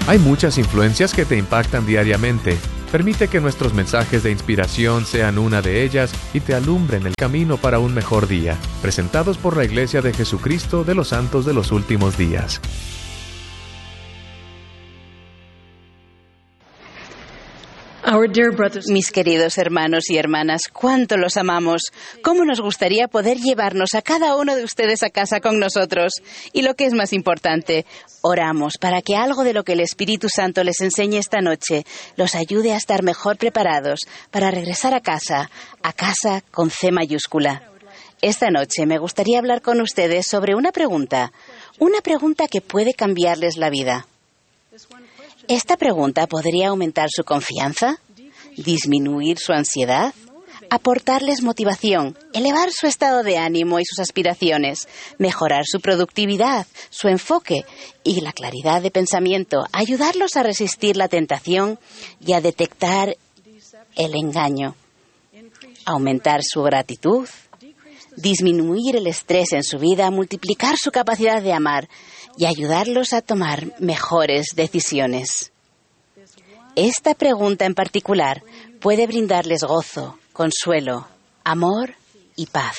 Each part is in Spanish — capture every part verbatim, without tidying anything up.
Hay muchas influencias que te impactan diariamente. Permite que nuestros mensajes de inspiración sean una de ellas y te alumbren el camino para un mejor día. Presentados por la Iglesia de Jesucristo de los Santos de los Últimos Días. Mis queridos hermanos y hermanas, cuánto los amamos. Cómo nos gustaría poder llevarnos a cada uno de ustedes a casa con nosotros. Y lo que es más importante, oramos para que algo de lo que el Espíritu Santo les enseñe esta noche los ayude a estar mejor preparados para regresar a casa, a casa con C mayúscula. Esta noche me gustaría hablar con ustedes sobre una pregunta, una pregunta que puede cambiarles la vida. ¿Esta pregunta podría aumentar su confianza, disminuir su ansiedad, aportarles motivación, elevar su estado de ánimo y sus aspiraciones, mejorar su productividad, su enfoque y la claridad de pensamiento, ayudarlos a resistir la tentación y a detectar el engaño, aumentar su gratitud, disminuir el estrés en su vida, multiplicar su capacidad de amar y ayudarlos a tomar mejores decisiones? Esta pregunta en particular puede brindarles gozo, consuelo, amor y paz.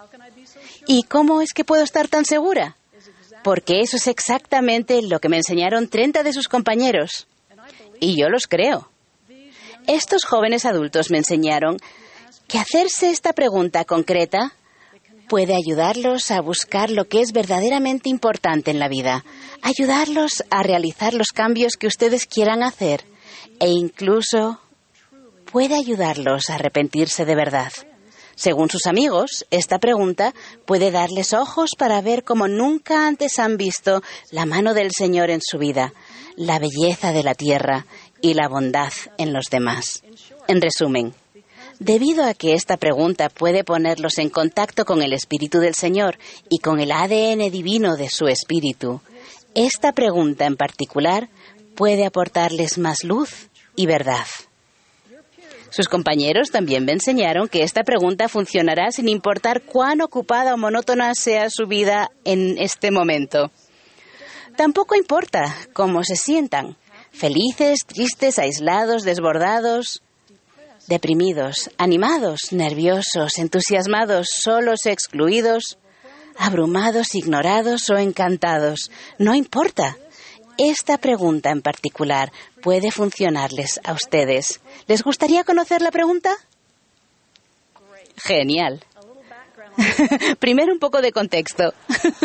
¿Y cómo es que puedo estar tan segura? Porque eso es exactamente lo que me enseñaron treinta de sus compañeros. Y yo los creo. Estos jóvenes adultos me enseñaron que hacerse esta pregunta concreta puede ayudarlos a buscar lo que es verdaderamente importante en la vida, ayudarlos a realizar los cambios que ustedes quieran hacer e incluso puede ayudarlos a arrepentirse de verdad. Según sus amigos, esta pregunta puede darles ojos para ver como nunca antes han visto la mano del Señor en su vida, la belleza de la tierra y la bondad en los demás. En resumen, debido a que esta pregunta puede ponerlos en contacto con el Espíritu del Señor y con el A D N divino de su Espíritu, esta pregunta en particular puede aportarles más luz y verdad. Sus compañeros también me enseñaron que esta pregunta funcionará sin importar cuán ocupada o monótona sea su vida en este momento. Tampoco importa cómo se sientan, felices, tristes, aislados, desbordados, deprimidos, animados, nerviosos, entusiasmados, solos, excluidos, abrumados, ignorados o encantados. No importa. Esta pregunta en particular puede funcionarles a ustedes. ¿Les gustaría conocer la pregunta? Genial. Primero un poco de contexto.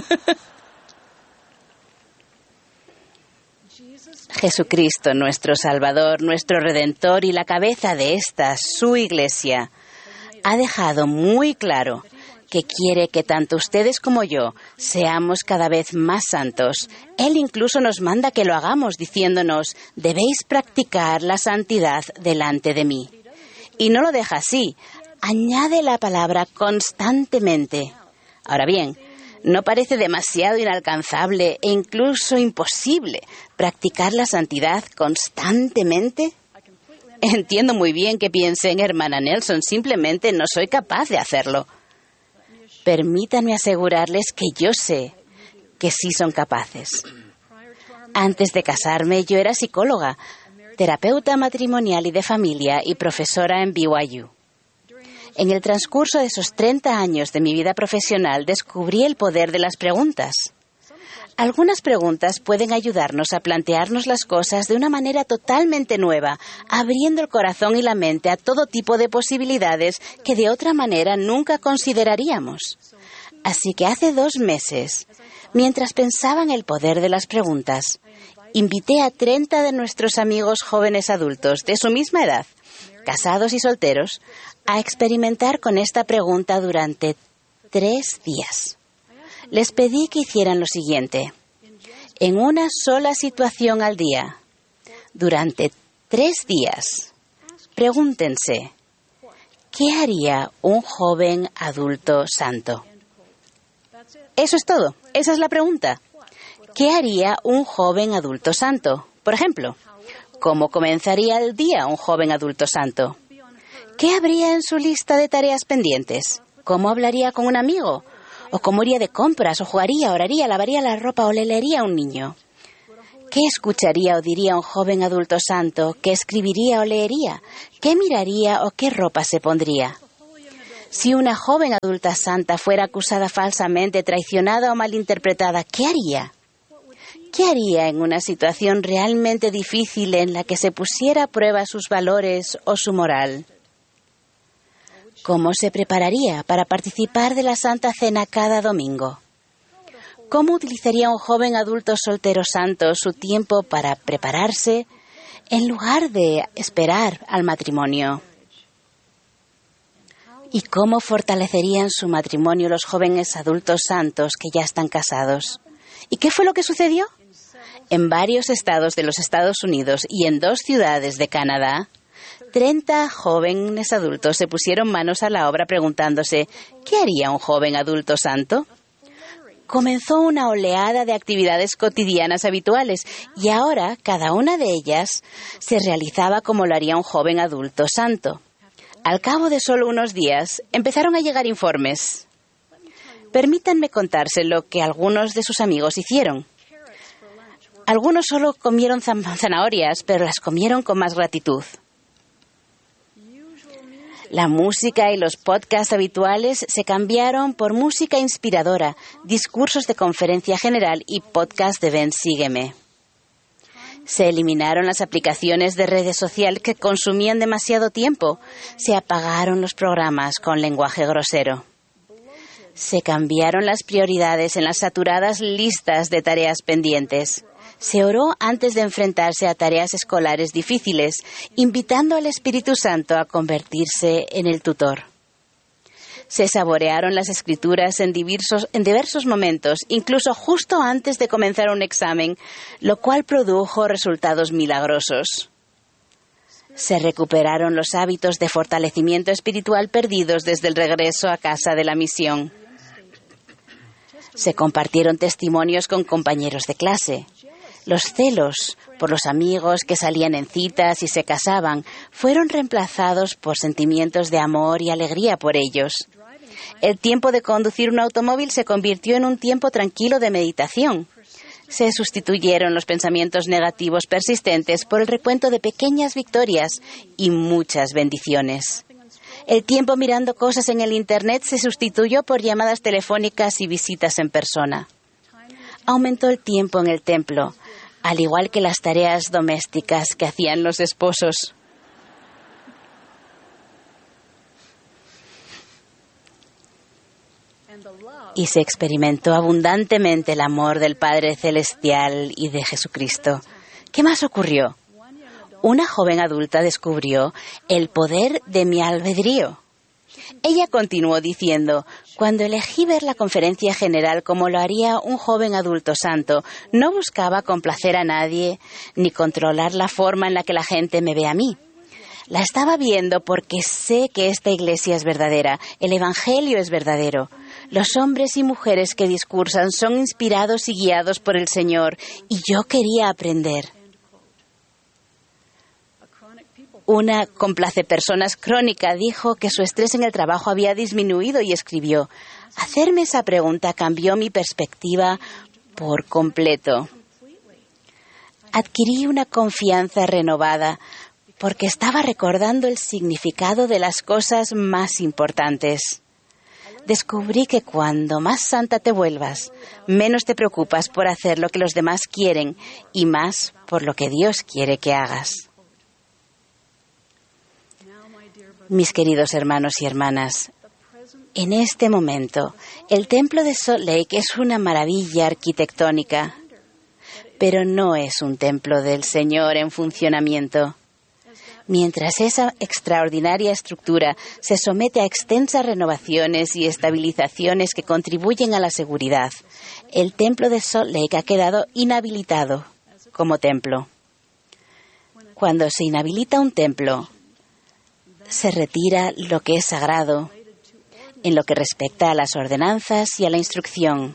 Jesucristo, nuestro Salvador, nuestro Redentor y la cabeza de esta, su Iglesia, ha dejado muy claro que quiere que tanto ustedes como yo seamos cada vez más santos. Él incluso nos manda que lo hagamos diciéndonos, debéis practicar la santidad delante de mí. Y no lo deja así, añade la palabra constantemente. Ahora bien, ¿no parece demasiado inalcanzable e incluso imposible practicar la santidad constantemente? Entiendo muy bien que piensen, hermana Nelson, simplemente no soy capaz de hacerlo. Permítanme asegurarles que yo sé que sí son capaces. Antes de casarme, yo era psicóloga, terapeuta matrimonial y de familia y profesora en B Y U. En el transcurso de esos treinta años de mi vida profesional, descubrí el poder de las preguntas. Algunas preguntas pueden ayudarnos a plantearnos las cosas de una manera totalmente nueva, abriendo el corazón y la mente a todo tipo de posibilidades que de otra manera nunca consideraríamos. Así que hace dos meses, mientras pensaba en el poder de las preguntas, invité a treinta de nuestros amigos jóvenes adultos de su misma edad, casados y solteros, a experimentar con esta pregunta durante tres días. Les pedí que hicieran lo siguiente. En una sola situación al día, durante tres días, pregúntense, ¿qué haría un joven adulto santo? Eso es todo. Esa es la pregunta. ¿Qué haría un joven adulto santo? Por ejemplo, ¿cómo comenzaría el día un joven adulto santo? ¿Qué habría en su lista de tareas pendientes? ¿Cómo hablaría con un amigo? ¿O cómo iría de compras? ¿O jugaría, oraría, lavaría la ropa o le leería a un niño? ¿Qué escucharía o diría un joven adulto santo? ¿Qué escribiría o leería? ¿Qué miraría o qué ropa se pondría? Si una joven adulta santa fuera acusada falsamente, traicionada o malinterpretada, ¿qué haría? ¿Qué haría en una situación realmente difícil en la que se pusiera a prueba sus valores o su moral? ¿Cómo se prepararía para participar de la Santa Cena cada domingo? ¿Cómo utilizaría un joven adulto soltero santo su tiempo para prepararse en lugar de esperar al matrimonio? ¿Y cómo fortalecerían su matrimonio los jóvenes adultos santos que ya están casados? ¿Y qué fue lo que sucedió? En varios estados de los Estados Unidos y en dos ciudades de Canadá, treinta jóvenes adultos se pusieron manos a la obra preguntándose, ¿qué haría un joven adulto santo? Comenzó una oleada de actividades cotidianas habituales y ahora cada una de ellas se realizaba como lo haría un joven adulto santo. Al cabo de solo unos días, empezaron a llegar informes. Permítanme contarse lo que algunos de sus amigos hicieron. Algunos solo comieron zanahorias, pero las comieron con más gratitud. La música y los podcasts habituales se cambiaron por música inspiradora, discursos de conferencia general y podcast de Ven, Sígueme. Se eliminaron las aplicaciones de redes sociales que consumían demasiado tiempo. Se apagaron los programas con lenguaje grosero. Se cambiaron las prioridades en las saturadas listas de tareas pendientes. Se oró antes de enfrentarse a tareas escolares difíciles, invitando al Espíritu Santo a convertirse en el tutor. Se saborearon las Escrituras en diversos, en diversos momentos, incluso justo antes de comenzar un examen, lo cual produjo resultados milagrosos. Se recuperaron los hábitos de fortalecimiento espiritual perdidos desde el regreso a casa de la misión. Se compartieron testimonios con compañeros de clase. Los celos por los amigos que salían en citas y se casaban fueron reemplazados por sentimientos de amor y alegría por ellos. El tiempo de conducir un automóvil se convirtió en un tiempo tranquilo de meditación. Se sustituyeron los pensamientos negativos persistentes por el recuento de pequeñas victorias y muchas bendiciones. El tiempo mirando cosas en el Internet se sustituyó por llamadas telefónicas y visitas en persona. Aumentó el tiempo en el templo, al igual que las tareas domésticas que hacían los esposos. Y se experimentó abundantemente el amor del Padre Celestial y de Jesucristo. ¿Qué más ocurrió? Una joven adulta descubrió el poder de mi albedrío. Ella continuó diciendo, cuando elegí ver la conferencia general como lo haría un joven adulto santo, no buscaba complacer a nadie ni controlar la forma en la que la gente me ve a mí. La estaba viendo porque sé que esta iglesia es verdadera, el Evangelio es verdadero. Los hombres y mujeres que discursan son inspirados y guiados por el Señor, y yo quería aprender. Una complace personas crónica dijo que su estrés en el trabajo había disminuido y escribió, hacerme esa pregunta cambió mi perspectiva por completo. Adquirí una confianza renovada porque estaba recordando el significado de las cosas más importantes. Descubrí que cuando más santa te vuelvas, menos te preocupas por hacer lo que los demás quieren y más por lo que Dios quiere que hagas. Mis queridos hermanos y hermanas, en este momento, el templo de Salt Lake es una maravilla arquitectónica, pero no es un templo del Señor en funcionamiento. Mientras esa extraordinaria estructura se somete a extensas renovaciones y estabilizaciones que contribuyen a la seguridad, el templo de Salt Lake ha quedado inhabilitado como templo. Cuando se inhabilita un templo, se retira lo que es sagrado en lo que respecta a las ordenanzas y a la instrucción.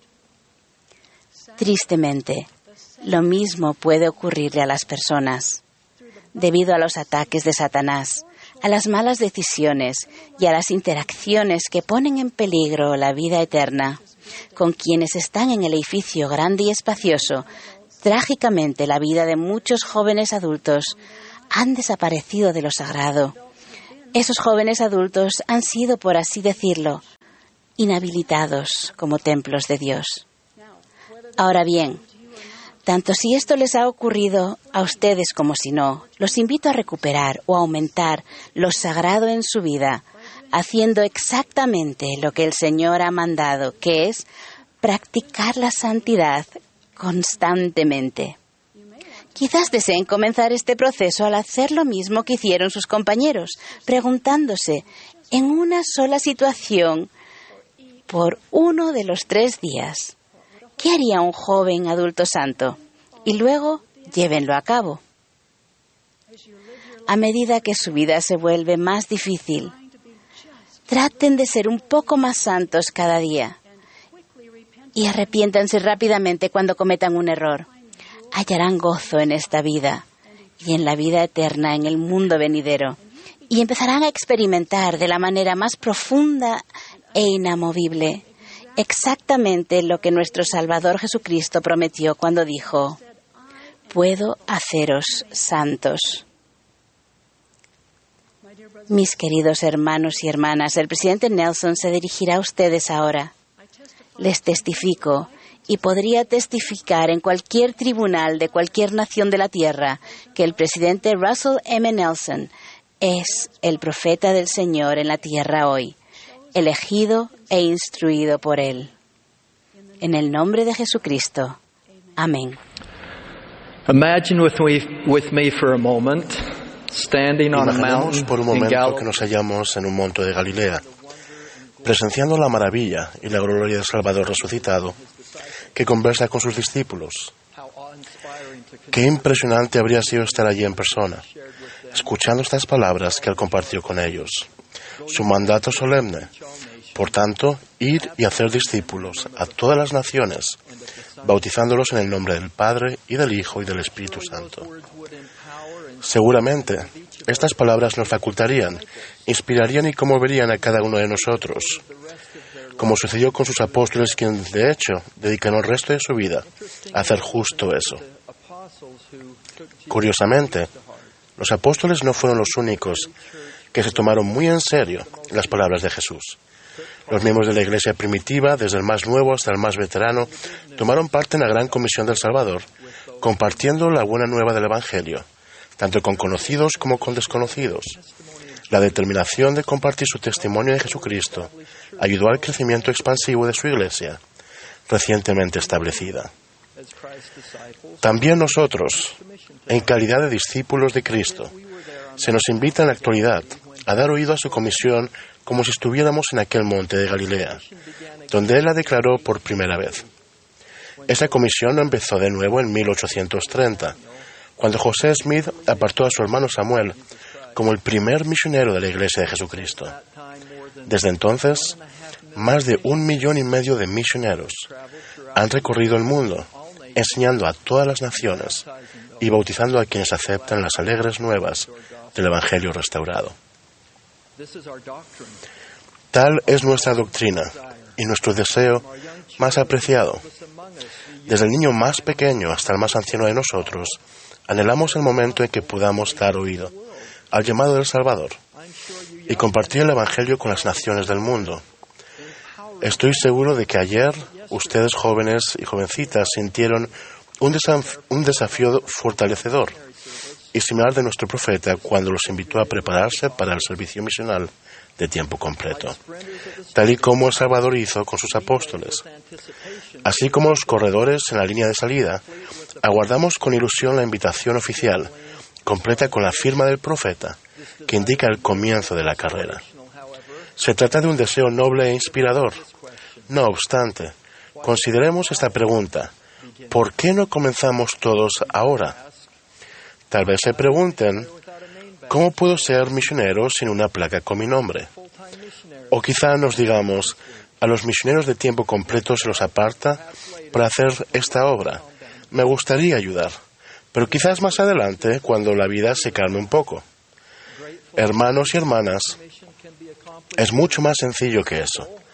Tristemente, lo mismo puede ocurrirle a las personas. Debido a los ataques de Satanás, a las malas decisiones y a las interacciones que ponen en peligro la vida eterna, con quienes están en el edificio grande y espacioso, Trágicamente, la vida de muchos jóvenes adultos han desaparecido de lo sagrado. Esos jóvenes adultos han sido, por así decirlo, inhabilitados como templos de Dios. Ahora bien, tanto si esto les ha ocurrido a ustedes como si no, los invito a recuperar o aumentar lo sagrado en su vida, haciendo exactamente lo que el Señor ha mandado, que es practicar la santidad constantemente. Quizás deseen comenzar este proceso al hacer lo mismo que hicieron sus compañeros, preguntándose, en una sola situación, por uno de los tres días, ¿qué haría un joven adulto santo? Y luego, llévenlo a cabo. A medida que su vida se vuelve más difícil, traten de ser un poco más santos cada día y arrepiéntanse rápidamente cuando cometan un error. Hallarán gozo en esta vida y en la vida eterna en el mundo venidero y empezarán a experimentar de la manera más profunda e inamovible exactamente lo que nuestro Salvador Jesucristo prometió cuando dijo: «Puedo haceros santos». Mis queridos hermanos y hermanas, el presidente Nelson se dirigirá a ustedes ahora. Les testifico, y podría testificar en cualquier tribunal de cualquier nación de la tierra, que el presidente Russell M. Nelson es el profeta del Señor en la tierra hoy, elegido e instruido por Él. En el nombre de Jesucristo. Amén. Imagine with me, with me for a moment, standing on a mountain por un in momento que Galilee. nos hallamos en un monte de Galilea, presenciando la maravilla y la gloria del Salvador resucitado, que conversa con sus discípulos. Qué impresionante habría sido estar allí en persona, escuchando estas palabras que él compartió con ellos. Su mandato solemne, por tanto, ir y hacer discípulos a todas las naciones, bautizándolos en el nombre del Padre y del Hijo y del Espíritu Santo. Seguramente, estas palabras nos facultarían, inspirarían y conmoverían a cada uno de nosotros, como sucedió con sus apóstoles, quienes de hecho dedicaron el resto de su vida a hacer justo eso. Curiosamente, los apóstoles no fueron los únicos que se tomaron muy en serio las palabras de Jesús. Los miembros de la iglesia primitiva, desde el más nuevo hasta el más veterano, tomaron parte en la gran comisión del Salvador, compartiendo la buena nueva del Evangelio, tanto con conocidos como con desconocidos. La determinación de compartir su testimonio de Jesucristo ayudó al crecimiento expansivo de su iglesia, recientemente establecida. También nosotros, en calidad de discípulos de Cristo, se nos invita en la actualidad a dar oído a su comisión como si estuviéramos en aquel monte de Galilea, donde Él la declaró por primera vez. Esa comisión empezó de nuevo en mil ochocientos treinta, cuando José Smith apartó a su hermano Samuel como el primer misionero de la Iglesia de Jesucristo. Desde entonces, más de un millón y medio de misioneros han recorrido el mundo, enseñando a todas las naciones y bautizando a quienes aceptan las alegres nuevas del Evangelio restaurado. Tal es nuestra doctrina y nuestro deseo más apreciado. Desde el niño más pequeño hasta el más anciano de nosotros, anhelamos el momento en que podamos dar oído al llamado del Salvador y compartir el Evangelio con las naciones del mundo. Estoy seguro de que ayer ustedes, jóvenes y jovencitas, sintieron un, desaf- un desafío fortalecedor y similar de nuestro profeta cuando los invitó a prepararse para el servicio misional de tiempo completo, tal y como el Salvador hizo con sus apóstoles. Así como los corredores en la línea de salida, aguardamos con ilusión la invitación oficial, completa con la firma del profeta, que indica el comienzo de la carrera. Se trata de un deseo noble e inspirador. No obstante, consideremos esta pregunta: ¿por qué no comenzamos todos ahora? Tal vez se pregunten: ¿cómo puedo ser misionero sin una placa con mi nombre? O quizá nos digamos: a los misioneros de tiempo completo se los aparta para hacer esta obra. Me gustaría ayudar, pero quizás más adelante, cuando la vida se calme un poco. Hermanos y hermanas, es mucho más sencillo que eso.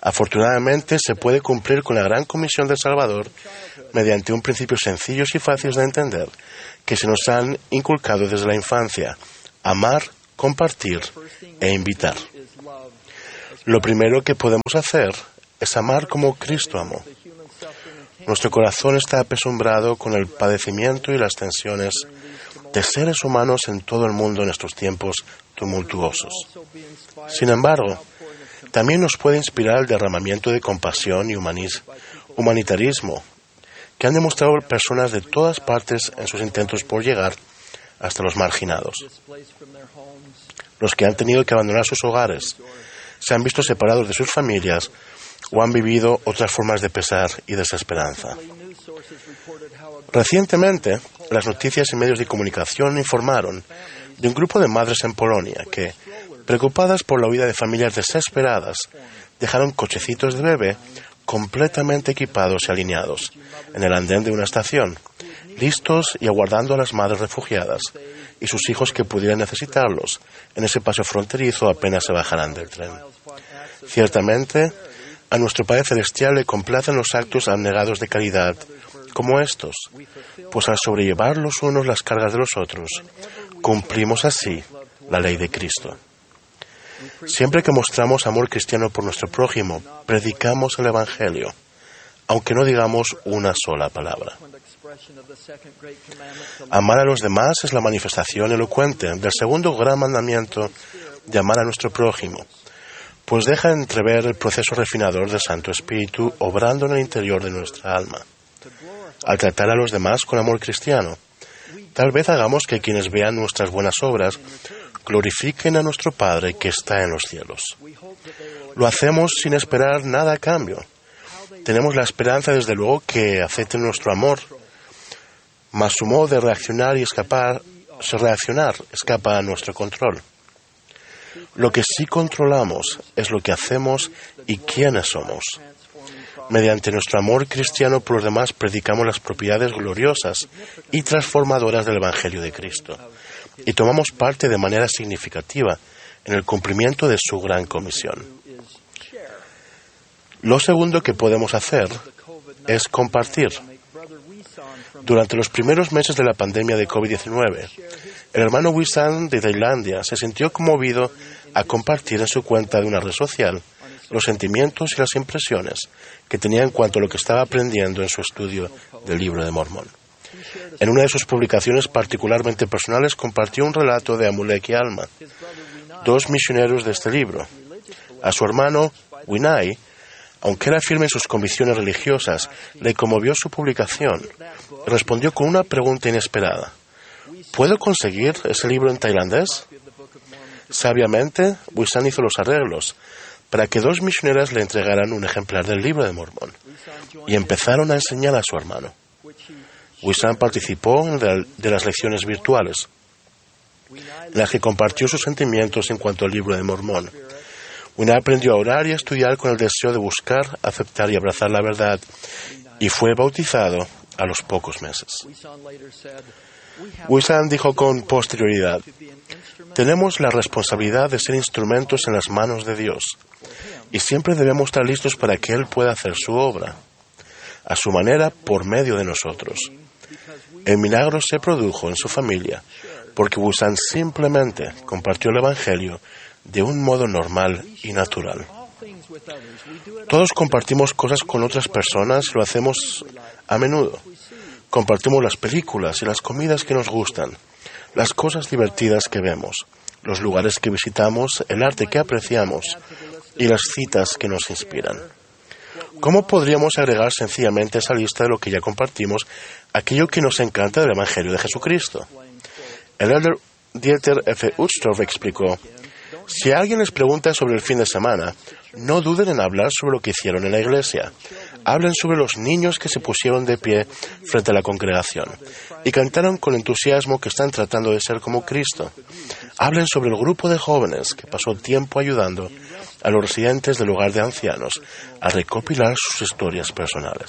Afortunadamente, se puede cumplir con la gran comisión del Salvador mediante un principio sencillos y fáciles de entender que se nos han inculcado desde la infancia: amar, compartir e invitar. Lo primero que podemos hacer es amar como Cristo amó. Nuestro corazón está apesumbrado con el padecimiento y las tensiones de seres humanos en todo el mundo en estos tiempos tumultuosos. Sin embargo, también nos puede inspirar el derramamiento de compasión y humanis- humanitarismo que han demostrado personas de todas partes en sus intentos por llegar hasta los marginados. Los que han tenido que abandonar sus hogares, se han visto separados de sus familias o han vivido otras formas de pesar y desesperanza. Recientemente, las noticias y medios de comunicación informaron de un grupo de madres en Polonia que, preocupadas por la huida de familias desesperadas, dejaron cochecitos de bebé completamente equipados y alineados en el andén de una estación, listos y aguardando a las madres refugiadas y sus hijos que pudieran necesitarlos en ese paso fronterizo apenas se bajarán del tren. Ciertamente, a nuestro Padre Celestial le complacen los actos abnegados de caridad como estos, pues al sobrellevar los unos las cargas de los otros, cumplimos así la ley de Cristo. Siempre que mostramos amor cristiano por nuestro prójimo, predicamos el Evangelio, aunque no digamos una sola palabra. Amar a los demás es la manifestación elocuente del segundo gran mandamiento de amar a nuestro prójimo, pues deja entrever el proceso refinador del Santo Espíritu obrando en el interior de nuestra alma. Al tratar a los demás con amor cristiano, tal vez hagamos que quienes vean nuestras buenas obras glorifiquen a nuestro Padre que está en los cielos. Lo hacemos sin esperar nada a cambio. Tenemos la esperanza, desde luego, que acepten nuestro amor, mas su modo de reaccionar y escapar, reaccionar escapa a nuestro control. Lo que sí controlamos es lo que hacemos y quiénes somos. Mediante nuestro amor cristiano por los demás predicamos las propiedades gloriosas y transformadoras del Evangelio de Cristo y tomamos parte de manera significativa en el cumplimiento de su gran comisión. Lo segundo que podemos hacer es compartir. Durante los primeros meses de la pandemia de COVID diecinueve, el hermano Wisan de Tailandia se sintió conmovido a compartir en su cuenta de una red social los sentimientos y las impresiones que tenía en cuanto a lo que estaba aprendiendo en su estudio del Libro de Mormón. En una de sus publicaciones particularmente personales compartió un relato de Amulek y Alma, dos misioneros de este libro. A su hermano, Winai, aunque era firme en sus convicciones religiosas, le conmovió su publicación. Respondió con una pregunta inesperada: ¿puedo conseguir ese libro en tailandés? Sabiamente, Wisan hizo los arreglos para que dos misioneras le entregaran un ejemplar del Libro de Mormón y empezaron a enseñar a su hermano. Wisan participó de las lecciones virtuales, en las que compartió sus sentimientos en cuanto al Libro de Mormón. Winai aprendió a orar y a estudiar con el deseo de buscar, aceptar y abrazar la verdad, y fue bautizado a los pocos meses. Wisan dijo con posterioridad: tenemos la responsabilidad de ser instrumentos en las manos de Dios, y siempre debemos estar listos para que Él pueda hacer su obra, a su manera, por medio de nosotros. El milagro se produjo en su familia, porque Wisan simplemente compartió el Evangelio de un modo normal y natural. Todos compartimos cosas con otras personas y lo hacemos a menudo. Compartimos las películas y las comidas que nos gustan, las cosas divertidas que vemos, los lugares que visitamos, el arte que apreciamos y las citas que nos inspiran. ¿Cómo podríamos agregar sencillamente a esa lista de lo que ya compartimos aquello que nos encanta del Evangelio de Jesucristo? El elder Dieter F. Uchtdorf explicó: si alguien les pregunta sobre el fin de semana, no duden en hablar sobre lo que hicieron en la iglesia. Hablen sobre los niños que se pusieron de pie frente a la congregación y cantaron con entusiasmo que están tratando de ser como Cristo. Hablen sobre el grupo de jóvenes que pasó tiempo ayudando a los residentes del hogar de ancianos a recopilar sus historias personales.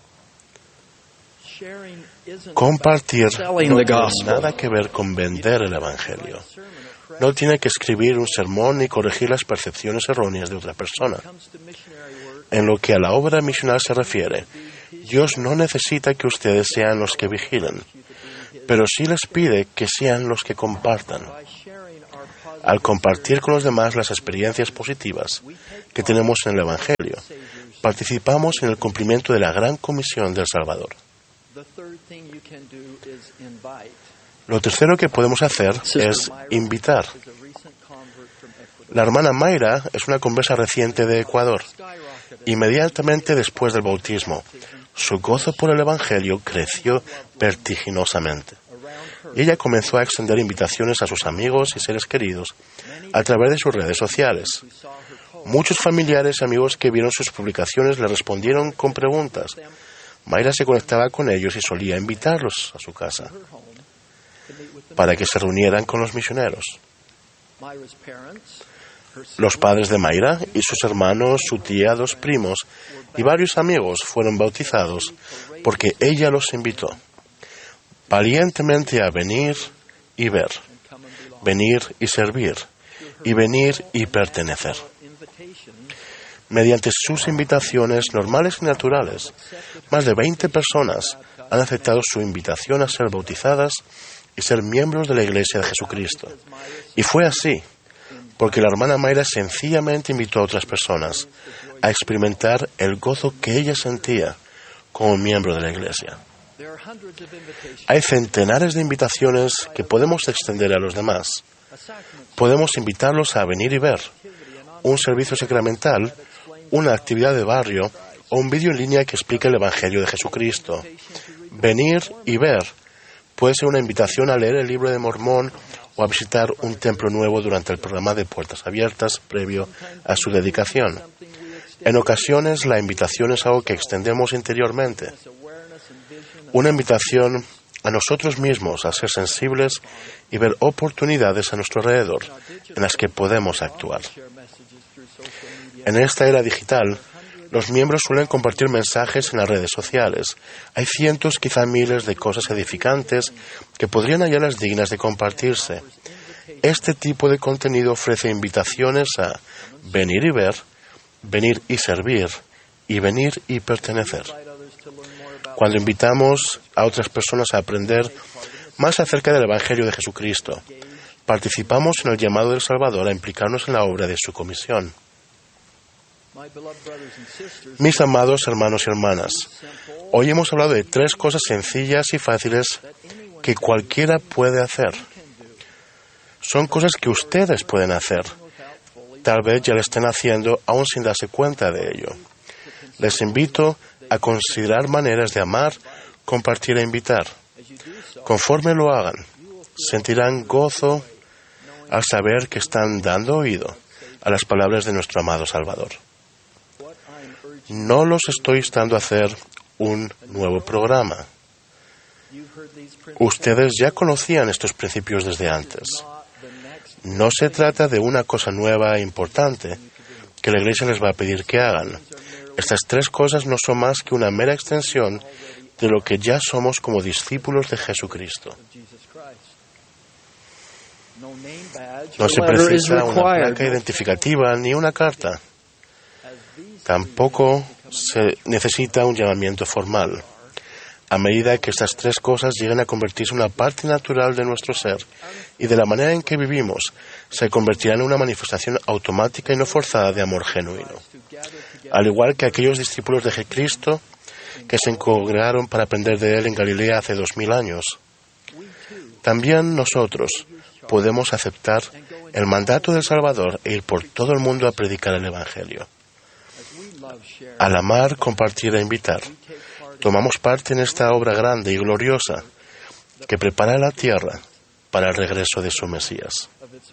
Compartir no tiene nada que ver con vender el Evangelio. No tiene que escribir un sermón ni corregir las percepciones erróneas de otra persona. En lo que a la obra misional se refiere, Dios no necesita que ustedes sean los que vigilen, pero sí les pide que sean los que compartan. Al compartir con los demás las experiencias positivas que tenemos en el Evangelio, participamos en el cumplimiento de la gran comisión del Salvador. Lo tercero que podemos hacer es invitar. La hermana Mayra es una conversa reciente de Ecuador. Inmediatamente después del bautismo, su gozo por el Evangelio creció vertiginosamente. Y ella comenzó a extender invitaciones a sus amigos y seres queridos a través de sus redes sociales. Muchos familiares y amigos que vieron sus publicaciones le respondieron con preguntas. Mayra se conectaba con ellos y solía invitarlos a su casa para que se reunieran con los misioneros. Los padres de Mayra y sus hermanos, su tía, dos primos y varios amigos fueron bautizados porque ella los invitó valientemente a venir y ver, venir y servir, y venir y pertenecer. Mediante sus invitaciones normales y naturales, más de veinte personas han aceptado su invitación a ser bautizadas y ser miembros de la Iglesia de Jesucristo. Y fue así, porque la hermana Mayra sencillamente invitó a otras personas a experimentar el gozo que ella sentía como miembro de la Iglesia. Hay centenares de invitaciones que podemos extender a los demás. Podemos invitarlos a venir y ver un servicio sacramental, una actividad de barrio o un vídeo en línea que explica el Evangelio de Jesucristo. Venir y ver puede ser una invitación a leer el libro de Mormón o a visitar un templo nuevo durante el programa de Puertas Abiertas previo a su dedicación. En ocasiones, la invitación es algo que extendemos interiormente. Una invitación a nosotros mismos a ser sensibles y ver oportunidades a nuestro alrededor en las que podemos actuar. En esta era digital, los miembros suelen compartir mensajes en las redes sociales. Hay cientos, quizá miles de cosas edificantes que podrían hallarlas dignas de compartirse. Este tipo de contenido ofrece invitaciones a venir y ver, venir y servir, y venir y pertenecer. Cuando invitamos a otras personas a aprender más acerca del Evangelio de Jesucristo, participamos en el llamado del Salvador a implicarnos en la obra de su comisión. Mis amados hermanos y hermanas, hoy hemos hablado de tres cosas sencillas y fáciles que cualquiera puede hacer. Son cosas que ustedes pueden hacer. Tal vez ya lo estén haciendo aún sin darse cuenta de ello. Les invito a considerar maneras de amar, compartir e invitar. Conforme lo hagan, sentirán gozo al saber que están dando oído a las palabras de nuestro amado Salvador. No los estoy instando a hacer un nuevo programa. Ustedes ya conocían estos principios desde antes. No se trata de una cosa nueva e importante que la Iglesia les va a pedir que hagan. Estas tres cosas no son más que una mera extensión de lo que ya somos como discípulos de Jesucristo. No se precisa una placa identificativa ni una carta. Tampoco se necesita un llamamiento formal. A medida que estas tres cosas lleguen a convertirse en una parte natural de nuestro ser y de la manera en que vivimos, se convertirán en una manifestación automática y no forzada de amor genuino. Al igual que aquellos discípulos de Cristo que se congregaron para aprender de Él en Galilea hace dos mil años, también nosotros podemos aceptar el mandato del Salvador e ir por todo el mundo a predicar el Evangelio. Al amar, compartir e invitar, tomamos parte en esta obra grande y gloriosa que prepara la tierra para el regreso de su Mesías.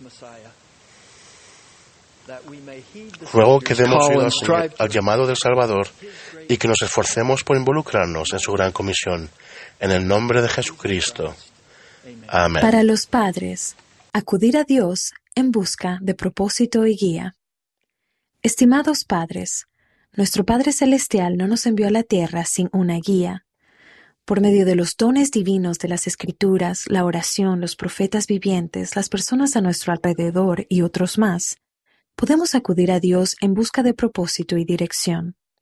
Ruego que demos oído al, al llamado del Salvador y que nos esforcemos por involucrarnos en su gran comisión. En el nombre de Jesucristo. Amén. Para los padres, acudir a Dios en busca de propósito y guía. Estimados padres, nuestro Padre Celestial no nos envió a la tierra sin una guía. Por medio de los dones divinos de las Escrituras, la oración, los profetas vivientes, las personas a nuestro alrededor y otros más, podemos acudir a Dios en busca de propósito y dirección.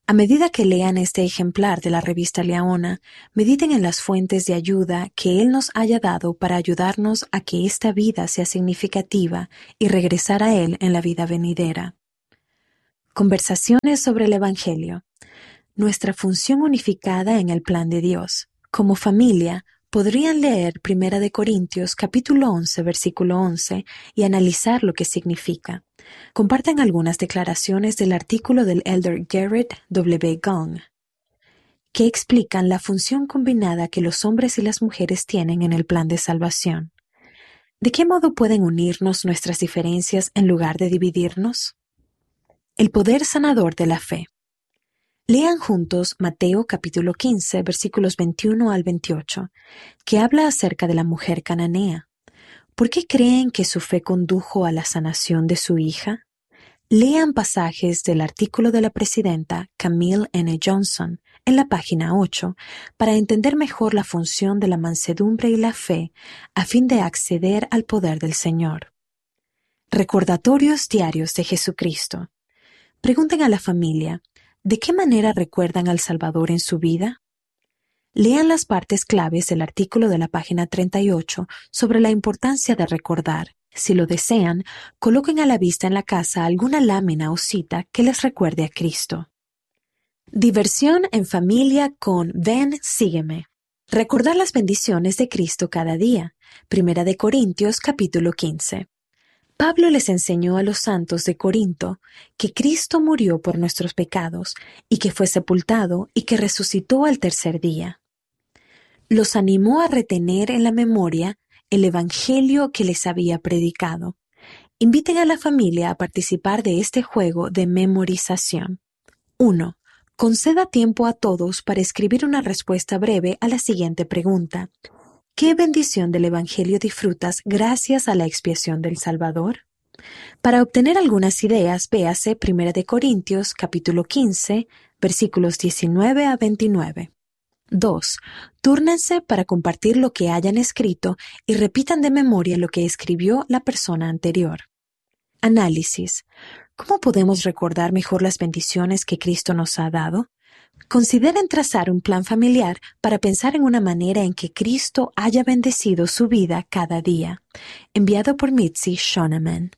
A medida que lean este ejemplar de la revista Leona, mediten en las fuentes de ayuda que Él nos haya dado para ayudarnos a que esta vida sea significativa y regresar a Él en la vida venidera. Conversaciones sobre el Evangelio. Nuestra función unificada en el plan de Dios. Como familia, podrían leer Primera de Corintios capítulo once, versículo once y analizar lo que significa. Compartan algunas declaraciones del artículo del Elder Garrett W. Gong, que explican la función combinada que los hombres y las mujeres tienen en el plan de salvación. ¿De qué modo pueden unirnos nuestras diferencias en lugar de dividirnos? El poder sanador de la fe. Lean juntos Mateo capítulo quince, versículos veintiuno al veintiocho, que habla acerca de la mujer cananea. ¿Por qué creen que su fe condujo a la sanación de su hija? Lean pasajes del artículo de la presidenta Camille N. Johnson en la página ocho para entender mejor la función de la mansedumbre y la fe a fin de acceder al poder del Señor. Recordatorios diarios de Jesucristo. Pregunten a la familia, ¿de qué manera recuerdan al Salvador en su vida? Lean las partes claves del artículo de la página treinta y ocho sobre la importancia de recordar. Si lo desean, coloquen a la vista en la casa alguna lámina o cita que les recuerde a Cristo. Diversión en familia con Ven, sígueme. Recordar las bendiciones de Cristo cada día. Primera de Corintios capítulo quince. Pablo les enseñó a los santos de Corinto que Cristo murió por nuestros pecados y que fue sepultado y que resucitó al tercer día. Los animó a retener en la memoria el evangelio que les había predicado. Inviten a la familia a participar de este juego de memorización. uno. Conceda tiempo a todos para escribir una respuesta breve a la siguiente pregunta. ¿Qué bendición del evangelio disfrutas gracias a la expiación del Salvador? Para obtener algunas ideas, véase Primera de Corintios capítulo quince, versículos diecinueve a veintinueve. dos. Túrnense para compartir lo que hayan escrito y repitan de memoria lo que escribió la persona anterior. Análisis. ¿Cómo podemos recordar mejor las bendiciones que Cristo nos ha dado? Consideren trazar un plan familiar para pensar en una manera en que Cristo haya bendecido su vida cada día. Enviado por Mitzi Shoneman.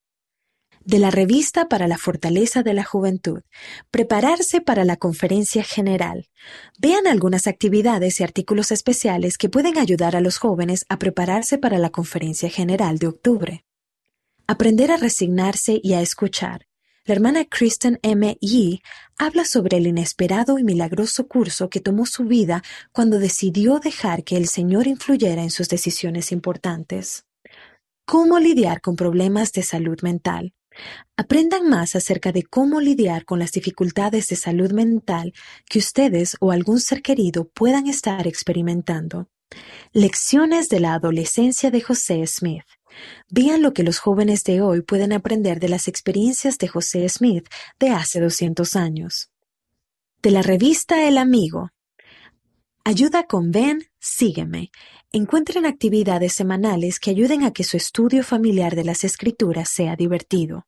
De la Revista para la Fortaleza de la Juventud. Prepararse para la Conferencia General. Vean algunas actividades y artículos especiales que pueden ayudar a los jóvenes a prepararse para la Conferencia General de octubre. Aprender a resignarse y a escuchar. La hermana Kristen M. Yee habla sobre el inesperado y milagroso curso que tomó su vida cuando decidió dejar que el Señor influyera en sus decisiones importantes. ¿Cómo lidiar con problemas de salud mental? Aprendan más acerca de cómo lidiar con las dificultades de salud mental que ustedes o algún ser querido puedan estar experimentando. Lecciones de la adolescencia de José Smith. Vean lo que los jóvenes de hoy pueden aprender de las experiencias de José Smith de hace doscientos años. De la revista El Amigo. Ayuda con Ven, sígueme. Encuentren actividades semanales que ayuden a que su estudio familiar de las Escrituras sea divertido.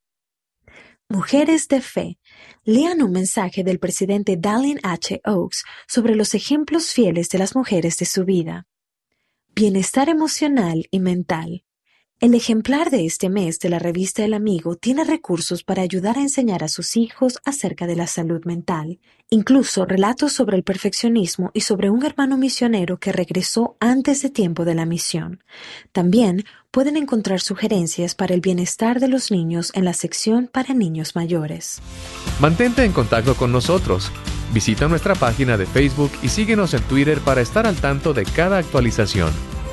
Mujeres de Fe. Lean un mensaje del presidente Dallin H. Oaks sobre los ejemplos fieles de las mujeres de su vida. Bienestar emocional y mental. El ejemplar de este mes de la revista El Amigo tiene recursos para ayudar a enseñar a sus hijos acerca de la salud mental, incluso relatos sobre el perfeccionismo y sobre un hermano misionero que regresó antes de tiempo de la misión. También pueden encontrar sugerencias para el bienestar de los niños en la sección para niños mayores. Mantente en contacto con nosotros. Visita nuestra página de Facebook y síguenos en Twitter para estar al tanto de cada actualización.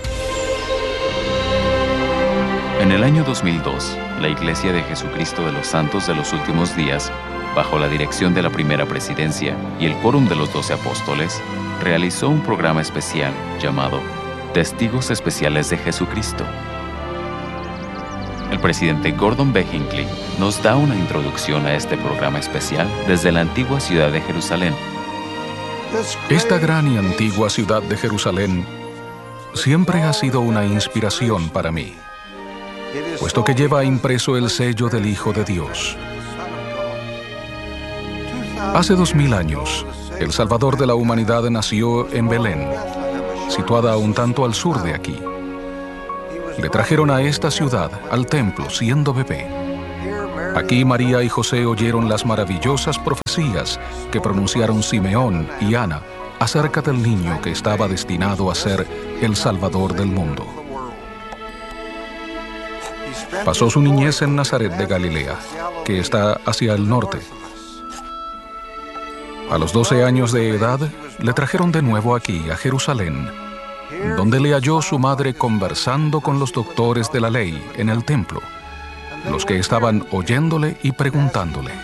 En el año dos mil dos, la Iglesia de Jesucristo de los Santos de los Últimos Días, bajo la dirección de la Primera Presidencia y el Quórum de los Doce Apóstoles, realizó un programa especial llamado Testigos Especiales de Jesucristo. El presidente Gordon B. Hinckley nos da una introducción a este programa especial desde la antigua ciudad de Jerusalén. Esta gran y antigua ciudad de Jerusalén siempre ha sido una inspiración para mí, puesto que lleva impreso el sello del Hijo de Dios. Hace dos mil años, el Salvador de la humanidad nació en Belén, situada un tanto al sur de aquí. Le trajeron a esta ciudad, al templo, siendo bebé. Aquí María y José oyeron las maravillosas profecías que pronunciaron Simeón y Ana acerca del niño que estaba destinado a ser el Salvador del mundo. Pasó su niñez en Nazaret de Galilea, que está hacia el norte. A los doce años de edad, le trajeron de nuevo aquí, a Jerusalén, donde le halló su madre conversando con los doctores de la ley en el templo, los que estaban oyéndole y preguntándole.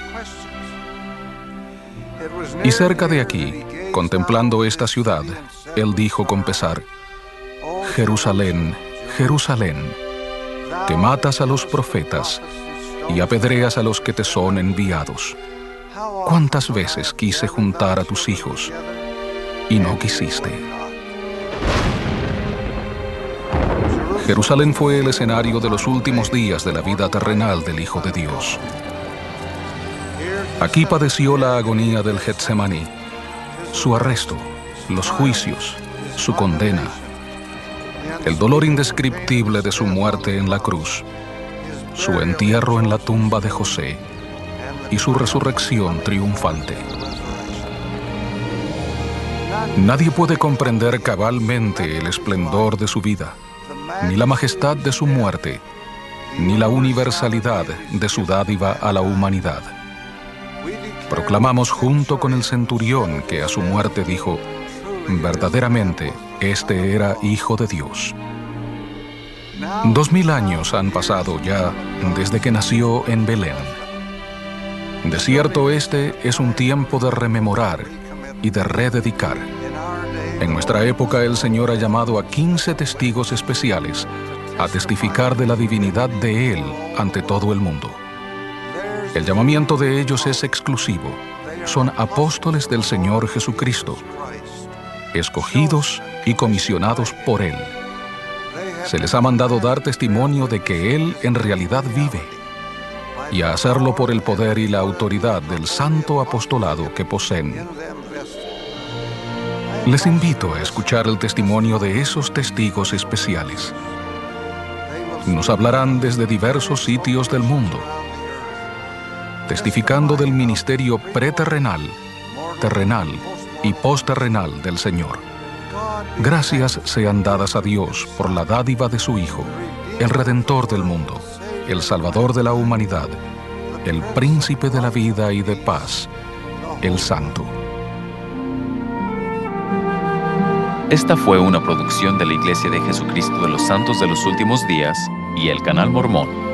Y cerca de aquí, contemplando esta ciudad, él dijo con pesar: Jerusalén, Jerusalén, que matas a los profetas y apedreas a los que te son enviados. ¿Cuántas veces quise juntar a tus hijos y no quisiste? Jerusalén fue el escenario de los últimos días de la vida terrenal del Hijo de Dios. Aquí padeció la agonía del Getsemaní, su arresto, los juicios, su condena, el dolor indescriptible de su muerte en la cruz, su entierro en la tumba de José y su resurrección triunfante. Nadie puede comprender cabalmente el esplendor de su vida, ni la majestad de su muerte, ni la universalidad de su dádiva a la humanidad. Proclamamos junto con el centurión que a su muerte dijo: verdaderamente, este era Hijo de Dios. Dos mil años han pasado ya desde que nació en Belén. De cierto, este es un tiempo de rememorar y de rededicar. En nuestra época, el Señor ha llamado a quince testigos especiales a testificar de la divinidad de Él ante todo el mundo. El llamamiento de ellos es exclusivo. Son apóstoles del Señor Jesucristo, escogidos y comisionados por Él. Se les ha mandado dar testimonio de que Él en realidad vive, y a hacerlo por el poder y la autoridad del santo apostolado que poseen. Les invito a escuchar el testimonio de esos testigos especiales. Nos hablarán desde diversos sitios del mundo, testificando del ministerio preterrenal, terrenal y postterrenal del Señor. Gracias sean dadas a Dios por la dádiva de su Hijo, el Redentor del mundo, el Salvador de la humanidad, el Príncipe de la vida y de paz, el Santo. Esta fue una producción de la Iglesia de Jesucristo de los Santos de los Últimos Días y el Canal Mormón.